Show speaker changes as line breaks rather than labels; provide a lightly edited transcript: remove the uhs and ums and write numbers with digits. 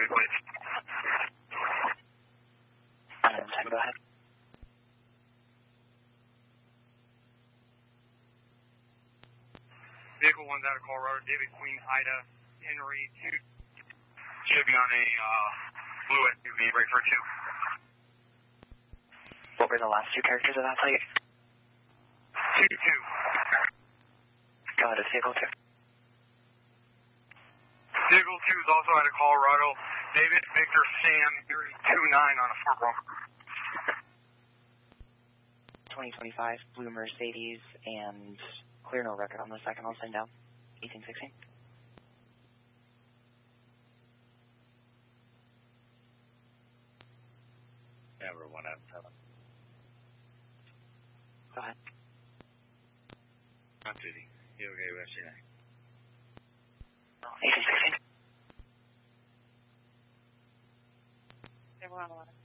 copy, please.
Go ahead.
Vehicle 1's out of Colorado, David Queen, Ida, Henry 2. Should be on a blue SUV, right for 2.
What were the last two characters of that plate?
2-2.
Go ahead, it's vehicle 2.
Vehicle 2 is also out of Colorado, David Victor Sam, 29 on a Ford Bronco.
2025 blue Mercedes and clear no record on the second. I'll send down 1816.
Number 107.
Go ahead.
On duty. You okay with you?
1816.
They were on 11.